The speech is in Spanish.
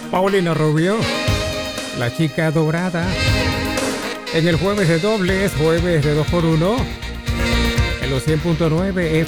Paulina Rubio, la chica dorada. En el jueves de dobles, jueves de 2x1, en los 100.9